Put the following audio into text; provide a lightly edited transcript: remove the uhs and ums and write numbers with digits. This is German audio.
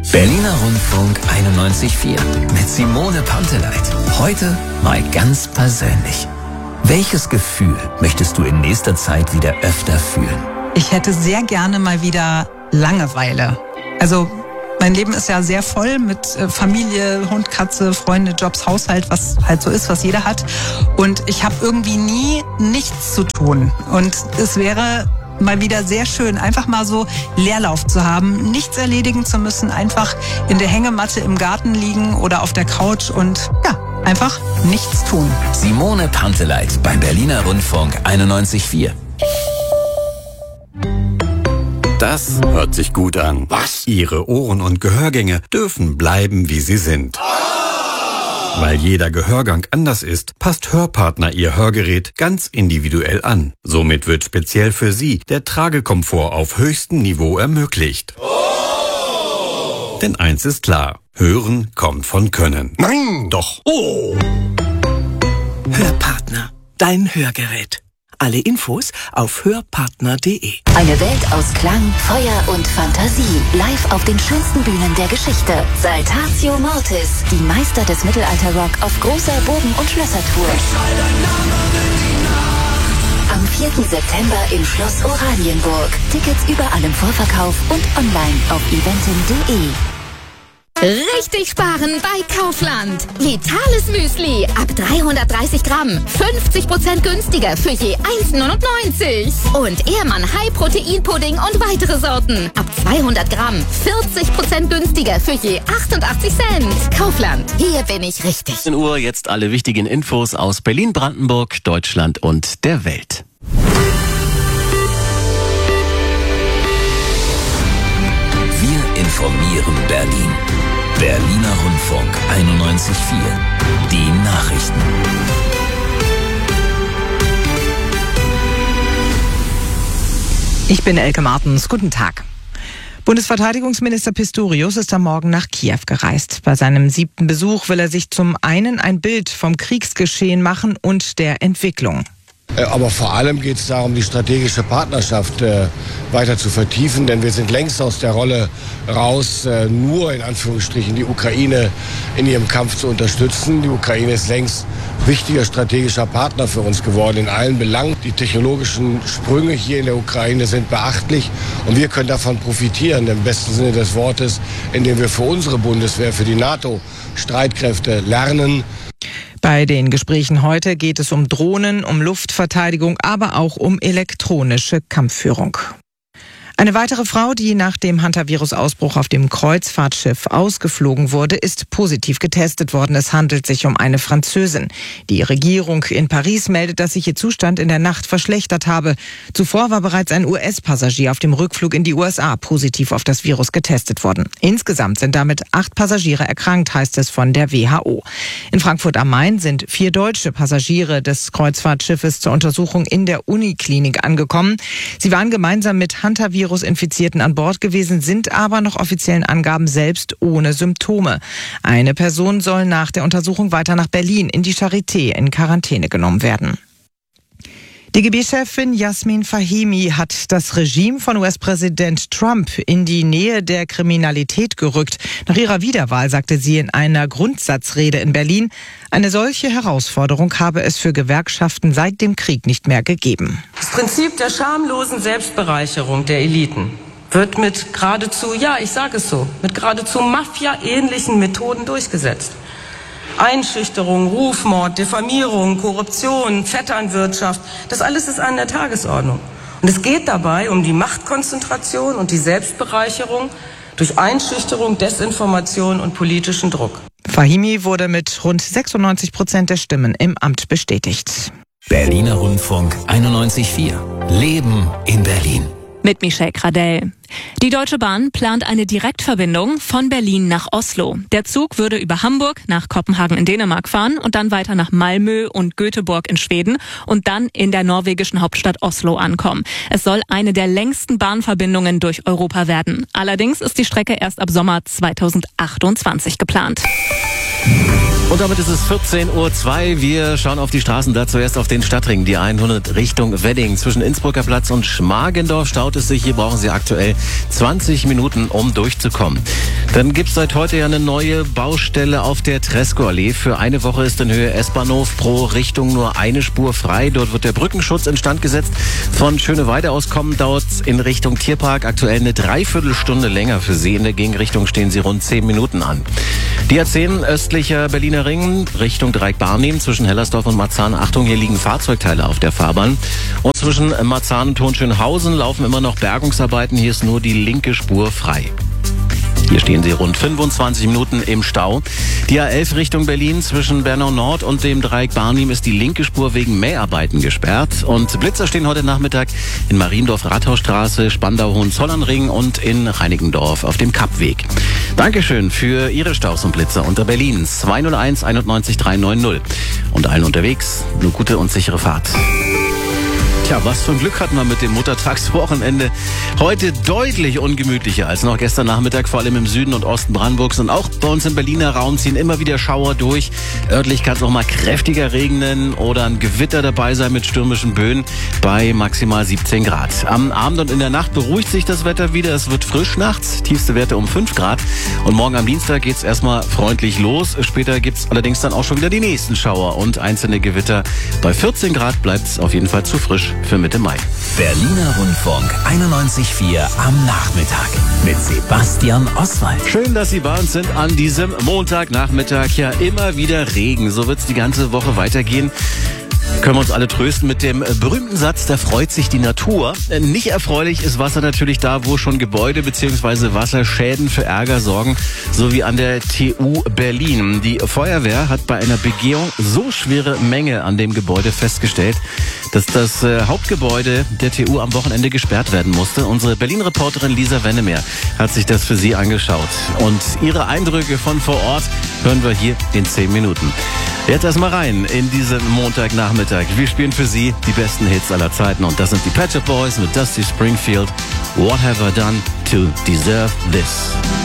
Berliner Rundfunk 91.4 mit Simone Panteleit. Heute mal ganz persönlich. Welches Gefühl möchtest du in nächster Zeit wieder öfter fühlen? Ich hätte sehr gerne mal wieder Langeweile. Also mein Leben ist ja sehr voll mit Familie, Hund, Katze, Freunde, Jobs, Haushalt, was halt so ist, was jeder hat. Und ich habe irgendwie nie nichts zu tun. Und es wäre mal wieder sehr schön, einfach mal so Leerlauf zu haben, nichts erledigen zu müssen, einfach in der Hängematte im Garten liegen oder auf der Couch und ja, einfach nichts tun. Simone Panteleit beim Berliner Rundfunk 91.4. Das hört sich gut an. Was? Ihre Ohren- und Gehörgänge dürfen bleiben, wie sie sind. Weil jeder Gehörgang anders ist, passt Hörpartner Ihr Hörgerät ganz individuell an. Somit wird speziell für Sie der Tragekomfort auf höchstem Niveau ermöglicht. Denn eins ist klar, Hören kommt von Können. Nein! Doch. Hörpartner, dein Hörgerät. Alle Infos auf hörpartner.de. Eine Welt aus Klang, Feuer und Fantasie. Live auf den schönsten Bühnen der Geschichte. Saltatio Mortis. Die Meister des Mittelalter-Rock auf großer Burgen- und Schlössertour. Am 4. September im Schloss Oranienburg. Tickets überall im Vorverkauf und online auf eventim.de. Richtig sparen bei Kaufland. Vitales Müsli ab 330 Gramm. 50% günstiger für je 1,99. Und Ehrmann High-Protein-Pudding und weitere Sorten. Ab 200 Gramm. 40% günstiger für je 88 Cent. Kaufland. Hier bin ich richtig. 10 Uhr, jetzt alle wichtigen Infos aus Berlin, Brandenburg, Deutschland und der Welt. Wir informieren Berlin. Berliner Rundfunk 91.4. Die Nachrichten. Ich bin Elke Martens. Guten Tag. Bundesverteidigungsminister Pistorius ist am Morgen nach Kiew gereist. Bei seinem 7. Besuch will er sich zum einen ein Bild vom Kriegsgeschehen machen und der Entwicklung. Aber vor allem geht es darum, die strategische Partnerschaft weiter zu vertiefen, denn wir sind längst aus der Rolle raus, nur in Anführungsstrichen die Ukraine in ihrem Kampf zu unterstützen. Die Ukraine ist längst wichtiger strategischer Partner für uns geworden in allen Belangen. Die technologischen Sprünge hier in der Ukraine sind beachtlich und wir können davon profitieren, im besten Sinne des Wortes, indem wir für unsere Bundeswehr, für die NATO-Streitkräfte lernen. Bei den Gesprächen heute geht es um Drohnen, um Luftverteidigung, aber auch um elektronische Kampfführung. Eine weitere Frau, die nach dem Hantavirus-Ausbruch auf dem Kreuzfahrtschiff ausgeflogen wurde, ist positiv getestet worden. Es handelt sich um eine Französin. Die Regierung in Paris meldet, dass sich ihr Zustand in der Nacht verschlechtert habe. Zuvor war bereits ein US-Passagier auf dem Rückflug in die USA positiv auf das Virus getestet worden. Insgesamt sind damit 8 Passagiere erkrankt, heißt es von der WHO. In Frankfurt am Main sind 4 deutsche Passagiere des Kreuzfahrtschiffes zur Untersuchung in der Uniklinik angekommen. Sie waren gemeinsam mit Hantavirus-Infizierten an Bord gewesen, sind aber nach offiziellen Angaben selbst ohne Symptome. Eine Person soll nach der Untersuchung weiter nach Berlin in die Charité in Quarantäne genommen werden. DGB-Chefin Yasmin Fahimi hat das Regime von US-Präsident Trump in die Nähe der Kriminalität gerückt. Nach ihrer Wiederwahl sagte sie in einer Grundsatzrede in Berlin, eine solche Herausforderung habe es für Gewerkschaften seit dem Krieg nicht mehr gegeben. Das Prinzip der schamlosen Selbstbereicherung der Eliten wird mit geradezu, ja, ich sage es so, mit geradezu Mafia-ähnlichen Methoden durchgesetzt. Einschüchterung, Rufmord, Diffamierung, Korruption, Vetternwirtschaft, das alles ist an der Tagesordnung. Und es geht dabei um die Machtkonzentration und die Selbstbereicherung durch Einschüchterung, Desinformation und politischen Druck. Fahimi wurde mit rund 96% der Stimmen im Amt bestätigt. Berliner Rundfunk 91.4. Leben in Berlin. Mit Michelle Gradell. Die Deutsche Bahn plant eine Direktverbindung von Berlin nach Oslo. Der Zug würde über Hamburg nach Kopenhagen in Dänemark fahren und dann weiter nach Malmö und Göteborg in Schweden und dann in der norwegischen Hauptstadt Oslo ankommen. Es soll eine der längsten Bahnverbindungen durch Europa werden. Allerdings ist die Strecke erst ab Sommer 2028 geplant. Und damit ist es 14:02 Uhr. Wir schauen auf die Straßen, da zuerst auf den Stadtring, die 100 Richtung Wedding. Zwischen Innsbrucker Platz und Schmargendorf staut es sich. Hier brauchen Sie aktuell 20 Minuten, um durchzukommen. Dann gibt's seit heute ja eine neue Baustelle auf der Tresco-Allee. Für eine Woche ist in Höhe S-Bahnhof pro Richtung nur eine Spur frei. Dort wird der Brückenschutz instand gesetzt. Von Schöneweide aus kommen dauert's in Richtung Tierpark aktuell eine Dreiviertelstunde länger für Sie. In der Gegenrichtung stehen Sie rund 10 Minuten an. Die A10 östlicher Berliner Ring Richtung Dreieck-Barnim zwischen Hellersdorf und Marzahn. Achtung, hier liegen Fahrzeugteile auf der Fahrbahn. Und zwischen Marzahn und Hohenschönhausen laufen immer noch Bergungsarbeiten. Hier ist nur die linke Spur frei. Hier stehen Sie rund 25 Minuten im Stau. Die A11 Richtung Berlin zwischen Bernau Nord und dem Dreieck Barnim ist die linke Spur wegen Mäharbeiten gesperrt. Und Blitzer stehen heute Nachmittag in Mariendorf Rathausstraße, Spandau-Hohenzollernring und in Reinickendorf auf dem Kappweg. Dankeschön für Ihre Staus und Blitzer unter Berlin 201 91 390. Und allen unterwegs eine gute und sichere Fahrt. Tja, was für ein Glück hatten wir mit dem Muttertagswochenende. Heute deutlich ungemütlicher als noch gestern Nachmittag, vor allem im Süden und Osten Brandenburgs. Und auch bei uns im Berliner Raum ziehen immer wieder Schauer durch. Örtlich kann es auch mal kräftiger regnen oder ein Gewitter dabei sein mit stürmischen Böen bei maximal 17 Grad. Am Abend und in der Nacht beruhigt sich das Wetter wieder. Es wird frisch nachts, tiefste Werte um 5 Grad. Und morgen am Dienstag geht's erstmal freundlich los. Später gibt's allerdings dann auch schon wieder die nächsten Schauer und einzelne Gewitter. Bei 14 Grad bleibt's auf jeden Fall zu frisch für Mitte Mai. Berliner Rundfunk 91.4 am Nachmittag mit Sebastian Oswald. Schön, dass Sie bei uns sind an diesem Montagnachmittag. Ja, immer wieder Regen. So wird's die ganze Woche weitergehen. Können wir uns alle trösten mit dem berühmten Satz, da freut sich die Natur. Nicht erfreulich ist Wasser natürlich da, wo schon Gebäude bzw. Wasserschäden für Ärger sorgen, so wie an der TU Berlin. Die Feuerwehr hat bei einer Begehung so schwere Mängel an dem Gebäude festgestellt, dass das Hauptgebäude der TU am Wochenende gesperrt werden musste. Unsere Berlin-Reporterin Lisa Wennemer hat sich das für Sie angeschaut. Und ihre Eindrücke von vor Ort hören wir hier in 10 Minuten. Jetzt erstmal rein in diesen Montagnachmittag. Wir spielen für Sie die besten Hits aller Zeiten. Und das sind die Pet Shop Boys mit Dusty Springfield. What have I done to deserve this?